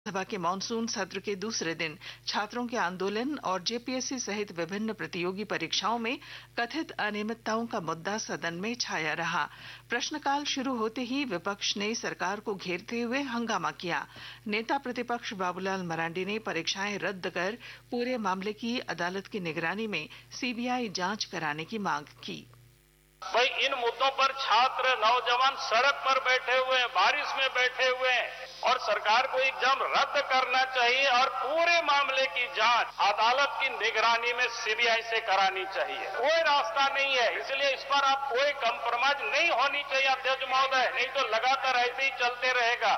सभा के मानसून सत्र के दूसरे दिन छात्रों के आंदोलन और जेपीएससी सहित विभिन्न प्रतियोगी परीक्षाओं में कथित अनियमितताओं का मुद्दा सदन में छाया रहा। प्रश्नकाल शुरू होते ही विपक्ष ने सरकार को घेरते हुए हंगामा किया। नेता प्रतिपक्ष बाबूलाल मरांडी ने परीक्षाएं रद्द कर पूरे मामले की अदालत की निगरानी में सीबीआई जांच कराने की मांग की। भाई इन मुद्दों पर छात्र नौजवान सड़क पर बैठे हुए हैं, बारिश में बैठे हुए हैं और सरकार को एग्जाम रद्द करना चाहिए और पूरे मामले की जांच अदालत की निगरानी में सीबीआई से करानी चाहिए। कोई रास्ता नहीं है, इसलिए इस पर आप कोई कंप्रोमाइज नहीं होनी चाहिए अध्यक्ष महोदय, नहीं तो लगातार ऐसे ही चलते रहेगा।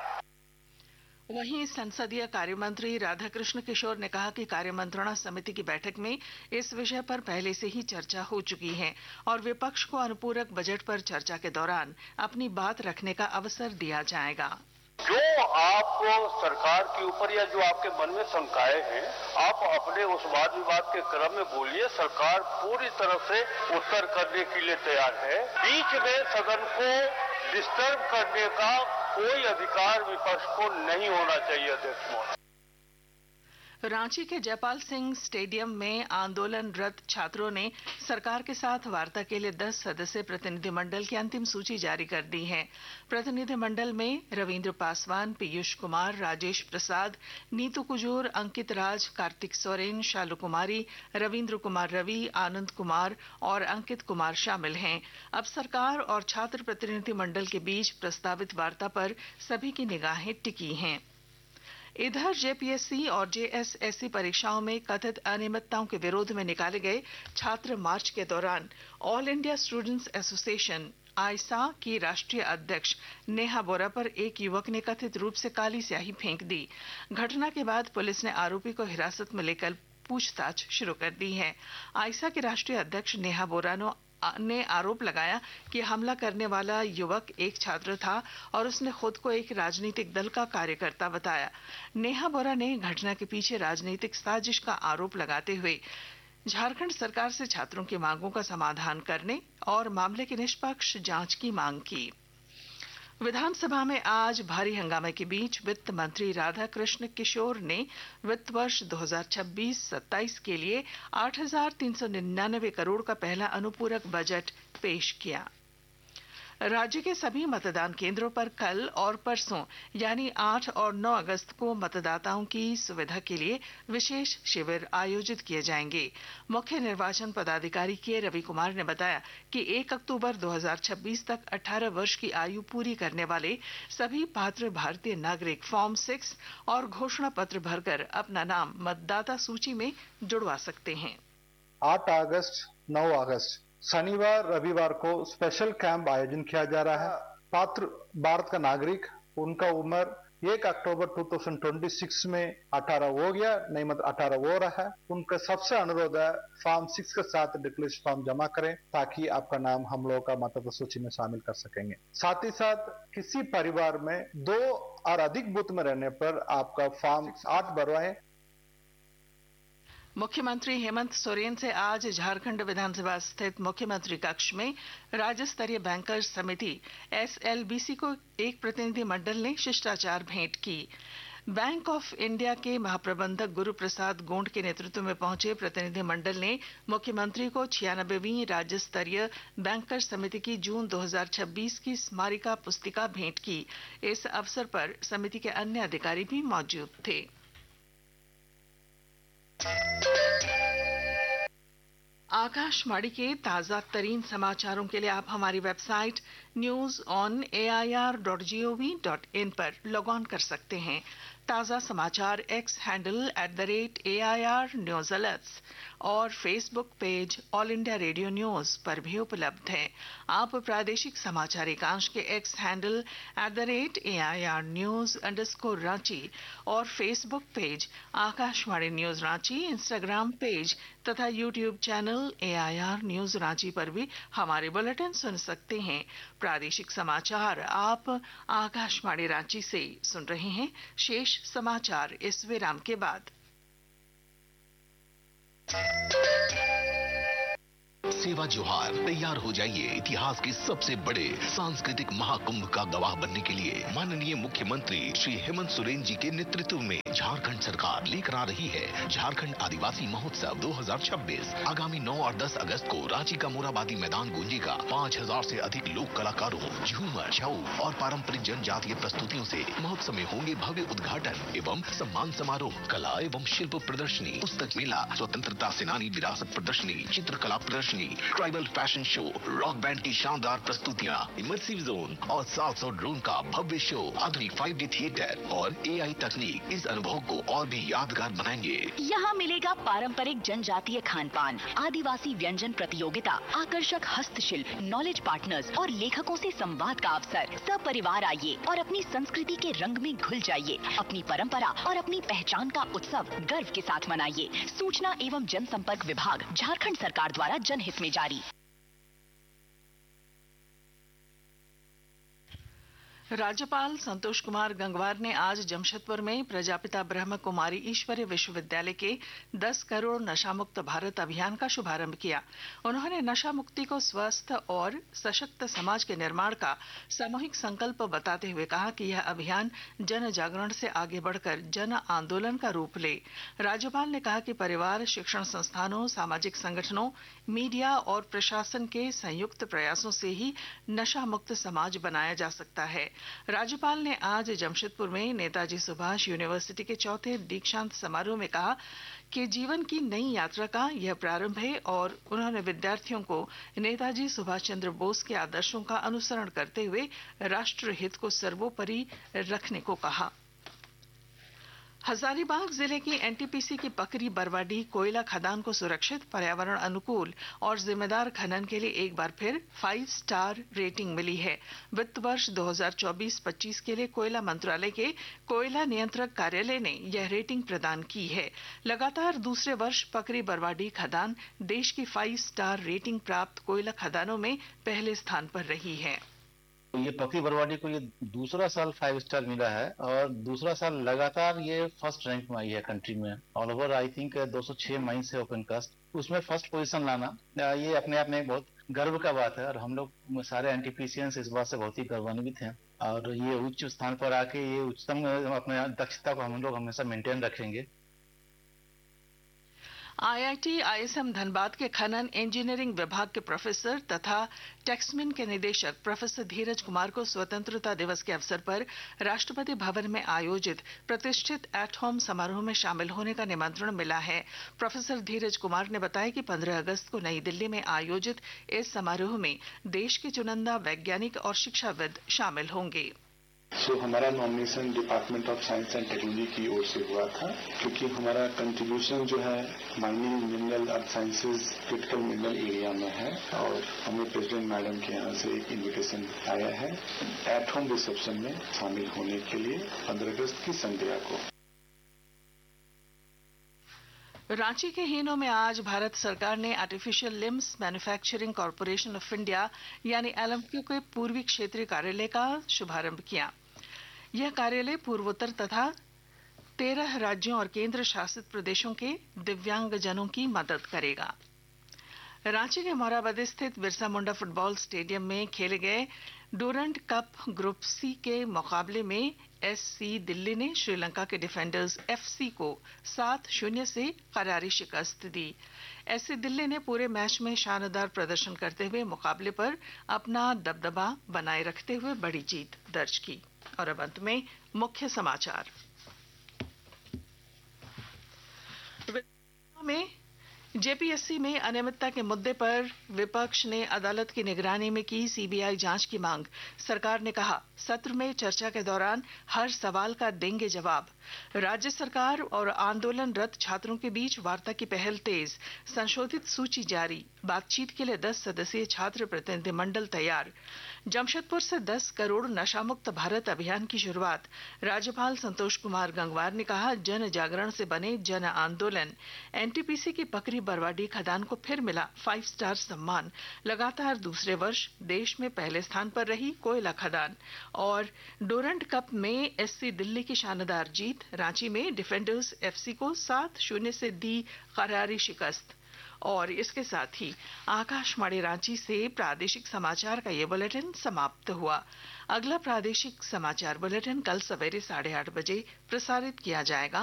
वहीं संसदीय कार्य मंत्री राधाकृष्ण किशोर ने कहा कि कार्यमंत्रणा समिति की बैठक में इस विषय पर पहले से ही चर्चा हो चुकी है और विपक्ष को अनुपूरक बजट पर चर्चा के दौरान अपनी बात रखने का अवसर दिया जाएगा। जो आपको सरकार के ऊपर या जो आपके मन में शंकाएं हैं, आप अपने उस वाद विवाद के क्रम में बोलिए। सरकार पूरी तरह से उत्तर करने के लिए तैयार है। बीच में सदन को डिस्टर्ब करने का कोई अधिकार विपक्ष को नहीं होना चाहिए। अध्यक्ष महोदय, रांची के जयपाल सिंह स्टेडियम में आंदोलनरत छात्रों ने सरकार के साथ वार्ता के लिए 10 सदस्यीय प्रतिनिधिमंडल की अंतिम सूची जारी कर दी है। प्रतिनिधिमंडल में रविंद्र पासवान, पीयूष कुमार, राजेश प्रसाद, नीतू कुजूर, अंकित राज, कार्तिक सोरेन, शालू कुमारी, रविंद्र कुमार रवि, आनंद कुमार और अंकित कुमार शामिल हैं। अब सरकार और छात्र प्रतिनिधिमंडल के बीच प्रस्तावित वार्ता पर सभी की निगाहें टिकी हैं। इधर जेपीएससी और जेएसएससी परीक्षाओं में कथित अनियमितताओं के विरोध में निकाले गए छात्र मार्च के दौरान ऑल इंडिया स्टूडेंट्स एसोसिएशन आयसा की राष्ट्रीय अध्यक्ष नेहा बोरा पर एक युवक ने कथित रूप से काली स्याही फेंक दी। घटना के बाद पुलिस ने आरोपी को हिरासत में लेकर पूछताछ शुरू कर दी है। आयसा के राष्ट्रीय अध्यक्ष नेहा बोरा ने आरोप लगाया कि हमला करने वाला युवक एक छात्र था और उसने खुद को एक राजनीतिक दल का कार्यकर्ता बताया। नेहा बोरा ने घटना के पीछे राजनीतिक साजिश का आरोप लगाते हुए झारखंड सरकार से छात्रों की मांगों का समाधान करने और मामले की निष्पक्ष जांच की मांग की। विधानसभा में आज भारी हंगामे के बीच वित्त मंत्री राधाकृष्ण किशोर ने वित्त वर्ष 2026-27 के लिए 8,399 करोड़ का पहला अनुपूरक बजट पेश किया। राज्य के सभी मतदान केंद्रों पर कल और परसों यानी 8 और 9 अगस्त को मतदाताओं की सुविधा के लिए विशेष शिविर आयोजित किए जाएंगे। मुख्य निर्वाचन पदाधिकारी के रवि कुमार ने बताया कि 1 अक्टूबर 2026 तक 18 वर्ष की आयु पूरी करने वाले सभी पात्र भारतीय नागरिक फॉर्म 6 और घोषणा पत्र भरकर अपना नाम मतदाता सूची में जुड़वा सकते हैं। 8 अगस्त 9 अगस्त शनिवार रविवार को स्पेशल कैंप आयोजन किया जा रहा है। पात्र भारत का नागरिक, उनका उम्र 1 अक्टूबर 2026 में 18 हो गया, नहीं मतलब 18 हो रहा है। उनका सबसे अनुरोध है फॉर्म 6 के साथ डिक्लेरेशन फॉर्म जमा करें ताकि आपका नाम हम लोगों का मतदाता सूची में शामिल कर सकेंगे। साथ ही साथ किसी परिवार में 2 और अधिक बूथ में रहने पर आपका फॉर्म 8 भरवाएं। मुख्यमंत्री हेमंत सोरेन से आज झारखंड विधानसभा स्थित मुख्यमंत्री कक्ष में राज्य स्तरीय बैंकर्स समिति एसएलबीसी को एक प्रतिनिधि मंडल ने शिष्टाचार भेंट की। बैंक ऑफ इंडिया के महाप्रबंधक गुरु प्रसाद गोंड के नेतृत्व में पहुंचे प्रतिनिधि मंडल ने मुख्यमंत्री को 96वीं राज्य स्तरीय बैंकर्स समिति की जून 2026 की स्मारिका पुस्तिका भेंट की। इस अवसर पर समिति के अन्य अधिकारी भी मौजूद थे। आकाशवाणी के ताजा तरीन समाचारों के लिए आप हमारी वेबसाइट news.on.air.gov.in पर लॉग ऑन कर सकते हैं। ताजा समाचार x handle @AIR news alerts और Facebook page all India radio news पर भी उपलब्ध है। आप प्रादेशिक समाचार एकांश के x handle @AIR news _Ranchi और Facebook page Akashvani news Ranchi, Instagram page तथा YouTube channel AIR news Ranchi पर भी हमारे बुलेटिन सुन सकते हैं। प्रादेशिक समाचार आप आकाशवाणी रांची से सुन रहे हैं। शेष समाचार इस विराम के बाद। सेवा जोहार तैयार हो जाइए इतिहास के सबसे बड़े सांस्कृतिक महाकुंभ का गवाह बनने के लिए। माननीय मुख्यमंत्री श्री हेमंत सोरेन जी के नेतृत्व में झारखंड सरकार लेकर आ रही है झारखंड आदिवासी महोत्सव 2026। आगामी 9 और 10 अगस्त को रांची का मोराबादी मैदान गूंजेगा। 5000 से अधिक लोक कलाकारों, झूमर, छऊ और पारंपरिक जनजातीय प्रस्तुतियों से महोत्सव में होंगे भव्य उद्घाटन एवं सम्मान समारोह, कला एवं शिल्प प्रदर्शनी, पुस्तक मेला, स्वतंत्रता सेनानी विरासत प्रदर्शनी, चित्रकला प्रदर्शनी, tribal fashion show, rock band की शानदार प्रस्तुतियाँ, इमर्सिव जोन और 700 ड्रोन का भव्य शो, आधुनिक 5D थिएटर और AI तकनीक इस अनुभव को और भी यादगार बनाएंगे। यहाँ मिलेगा पारंपरिक जनजातीय खान पान, आदिवासी व्यंजन प्रतियोगिता, आकर्षक हस्तशिल्प, नॉलेज पार्टनर्स और लेखकों से संवाद का अवसर। सब परिवार आइए और अपनी संस्कृति के रंग में घुल जाइए। अपनी परंपरा और अपनी पहचान का उत्सव गर्व के साथ मनाइए। सूचना एवं जनसंपर्क विभाग झारखंड सरकार द्वारा जनहित में जारी। राज्यपाल संतोष कुमार गंगवार ने आज जमशेदपुर में प्रजापिता ब्रह्म कुमारी ईश्वरीय विश्वविद्यालय के 10 करोड़ नशा मुक्त भारत अभियान का शुभारंभ किया। उन्होंने नशा मुक्ति को स्वस्थ और सशक्त समाज के निर्माण का सामूहिक संकल्प बताते हुए कहा कि यह अभियान जन जागरण से आगे बढ़कर जन आंदोलन का रूप ले। राज्यपाल ने कहा कि परिवार, शिक्षण संस्थानों, सामाजिक संगठनों, मीडिया और प्रशासन के संयुक्त प्रयासों से ही नशा मुक्त समाज बनाया जा सकता है। राज्यपाल ने आज जमशेदपुर में नेताजी सुभाष यूनिवर्सिटी के 4थे दीक्षांत समारोह में कहा कि जीवन की नई यात्रा का यह प्रारंभ है और उन्होंने विद्यार्थियों को नेताजी सुभाष चंद्र बोस के आदर्शों का अनुसरण करते हुए राष्ट्र हित को सर्वोपरि रखने को कहा। हजारीबाग जिले की एनटीपीसी की पकरी बरवाडीह कोयला खदान को सुरक्षित, पर्यावरण अनुकूल और जिम्मेदार खनन के लिए एक बार फिर 5 स्टार रेटिंग मिली है। वित्त वर्ष 2024-25 के लिए कोयला मंत्रालय के कोयला नियंत्रक कार्यालय ने यह रेटिंग प्रदान की है। लगातार दूसरे वर्ष पकरी बरवाडीह खदान देश की 5 स्टार रेटिंग प्राप्त कोयला खदानों में पहले स्थान पर रही है। ये पकरी बरवाडी को ये दूसरा साल 5 स्टार मिला है और दूसरा साल लगातार ये फर्स्ट रैंक में आई है कंट्री में। All over I think 206 mines है ओपन कास्ट, उसमें फर्स्ट पोजीशन लाना ये अपने आप में बहुत गर्व का बात है और हम लोग सारे एनटीपीसियंस इस बात से बहुत ही गर्वान्वित हैं और ये उच्च स्थान पर आके ये उच्चतम अपने दक्षता को हम लोग हमेशा मेंटेन रखेंगे। आईआईटी आईएसएम धनबाद के खनन इंजीनियरिंग विभाग के प्रोफेसर तथा टैक्समिन के निदेशक प्रोफेसर धीरज कुमार को स्वतंत्रता दिवस के अवसर पर राष्ट्रपति भवन में आयोजित प्रतिष्ठित एट होम समारोह में शामिल होने का निमंत्रण मिला है। प्रोफेसर धीरज कुमार ने बताया कि 15 अगस्त को नई दिल्ली में आयोजित इस समारोह में देश के चुनिंदा वैज्ञानिक और शिक्षाविद शामिल होंगे। हमारा nomination department of science and technology की ओर से हुआ था क्योंकि हमारा कंट्रीब्यूशन जो है माइनिंग, मिनरल, अर्थ साइंसेज, क्रिटिकल मिनरल एरिया में है और हमें प्रेसिडेंट मैडम के यहाँ से एक इन्विटेशन आया है एट होम रिसेप्शन में शामिल होने के लिए 15 अगस्त की संध्या को। रांची के हीनों में आज भारत सरकार ने artificial limbs manufacturing corporation of India यानी एलएमक्यू के पूर्वी क्षेत्रीय कार्यालय का शुभारंभ किया। यह कार्यालय पूर्वोत्तर तथा 13 राज्यों और केंद्र शासित प्रदेशों के दिव्यांगजनों की मदद करेगा। रांची के मोराबादी स्थित बिरसा मुंडा फुटबॉल स्टेडियम में खेले गए डूरंट कप ग्रुप सी के मुकाबले में एससी दिल्ली ने श्रीलंका के डिफेंडर्स एफसी को 7-0 से करारी शिकस्त दी। एससी दिल्ली ने पूरे मैच में शानदार प्रदर्शन करते हुए मुकाबले पर अपना दबदबा बनाए रखते हुए बड़ी जीत दर्ज की। और अब अंत में मुख्य समाचार। में जेपीएससी में अनियमितता के मुद्दे पर विपक्ष ने अदालत की निगरानी में की सीबीआई जांच की मांग। सरकार ने कहा सत्र में चर्चा के दौरान हर सवाल का देंगे जवाब। राज्य सरकार और आंदोलनरत छात्रों के बीच वार्ता की पहल तेज, संशोधित सूची जारी, बातचीत के लिए 10 सदस्यीय छात्र प्रतिनिधिमंडल तैयार। जमशेदपुर से 10 करोड़ नशामुक्त भारत अभियान की शुरुआत। राज्यपाल संतोष कुमार गंगवार ने कहा जन जागरण से बने जन आंदोलन। एनटीपीसी की पकरी बरवाडी खदान को फिर मिला 5 स्टार सम्मान। लगातार दूसरे वर्ष देश में पहले स्थान पर रही कोयला खदान। और डोरंट कप में एससी दिल्ली की शानदार जीत। रांची में डिफेंडर्स एफसी को 7-0 से दी करारी शिकस्त। और इसके साथ ही आकाशवाणी रांची से प्रादेशिक समाचार का ये बुलेटिन समाप्त हुआ। अगला प्रादेशिक समाचार बुलेटिन कल सवेरे 8:30 बजे प्रसारित किया जाएगा।